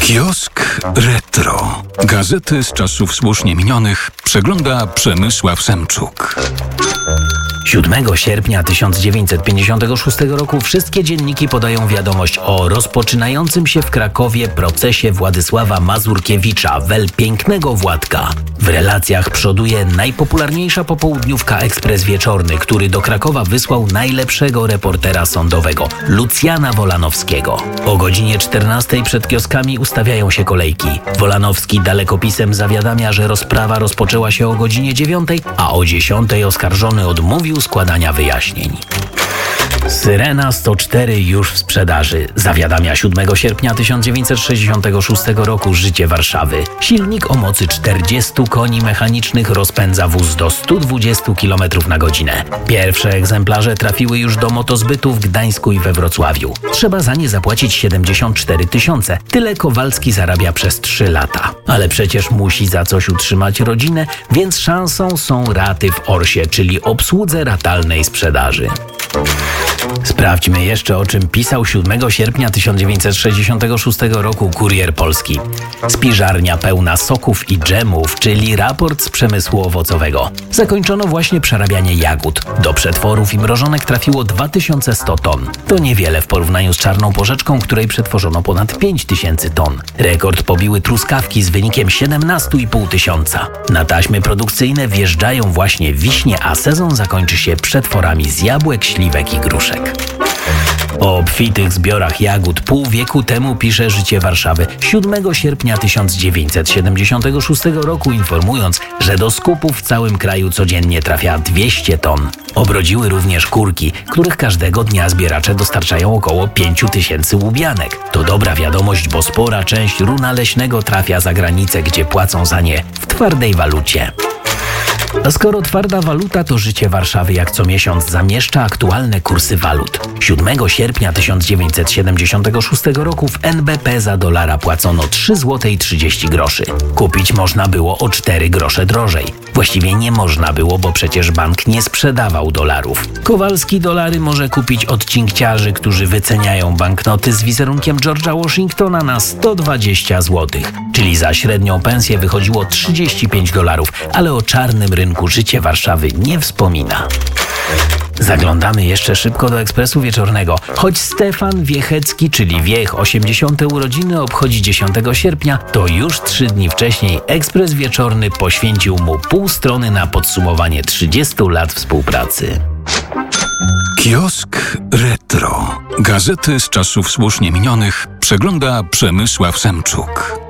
Kiosk Retro. Gazety z czasów słusznie minionych przegląda Przemysław Semczuk. 7 sierpnia 1956 roku wszystkie dzienniki podają wiadomość o rozpoczynającym się w Krakowie procesie Władysława Mazurkiewicza, wel pięknego Władka. W relacjach przoduje najpopularniejsza popołudniówka Ekspres Wieczorny, który do Krakowa wysłał najlepszego reportera sądowego, Lucjana Wolanowskiego. O godzinie 14 przed kioskami ustawiają się kolejki. Wolanowski dalekopisem zawiadamia, że rozprawa rozpoczęła się o godzinie 9, a o 10 oskarżony odmówił składania wyjaśnień. Syrena 104 już w sprzedaży. Zawiadamia 7 sierpnia 1966 roku Życie Warszawy. Silnik o mocy 40 koni mechanicznych rozpędza wóz do 120 km na godzinę. Pierwsze egzemplarze trafiły już do motozbytu w Gdańsku i we Wrocławiu. Trzeba za nie zapłacić 74 000. Tyle Kowalski zarabia przez 3 lata. Ale przecież musi za coś utrzymać rodzinę, więc szansą są raty w Orsie, czyli obsłudze ratalnej sprzedaży. Sprawdźmy jeszcze, o czym pisał 7 sierpnia 1966 roku Kurier Polski. Spiżarnia pełna soków i dżemów, czyli raport z przemysłu owocowego. Zakończono właśnie przerabianie jagód. Do przetworów i mrożonek trafiło 2100 ton. To niewiele w porównaniu z czarną porzeczką, której przetworzono ponad 5000 ton. Rekord pobiły truskawki z wynikiem 17 500. Na taśmy produkcyjne wjeżdżają właśnie wiśnie, a sezon zakończy się przetworami z jabłek, śliwek i gruszek. O obfitych zbiorach jagód pół wieku temu pisze Życie Warszawy 7 sierpnia 1976 roku, informując, że do skupów w całym kraju codziennie trafia 200 ton. Obrodziły również kurki, których każdego dnia zbieracze dostarczają około 5000 łubianek. To dobra wiadomość, bo spora część runa leśnego trafia za granicę, gdzie płacą za nie w twardej walucie. A skoro twarda waluta, to Życie Warszawy jak co miesiąc zamieszcza aktualne kursy walut. 7 sierpnia 1976 roku w NBP za dolara płacono 3,30 zł. Kupić można było o 4 grosze drożej. Właściwie nie można było, bo przecież bank nie sprzedawał dolarów. Kowalski dolary może kupić od cinkciarzy, którzy wyceniają banknoty z wizerunkiem George'a Washingtona na 120 zł. Czyli za średnią pensję wychodziło $35, ale o czarnym rynku Życie Warszawy nie wspomina. Zaglądamy jeszcze szybko do Ekspresu Wieczornego. Choć Stefan Wiechecki, czyli Wiech, 80. urodziny obchodzi 10 sierpnia, to już 3 dni wcześniej Ekspres Wieczorny poświęcił mu pół strony na podsumowanie 30 lat współpracy. Kiosk Retro. Gazety z czasów słusznie minionych przegląda Przemysław Semczuk.